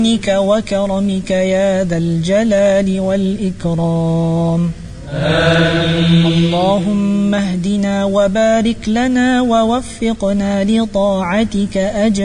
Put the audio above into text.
وكرمك يا ذا الجلال والإكرام. آمين. اللهم اهدنا وبارك لنا ووفقنا لطاعتك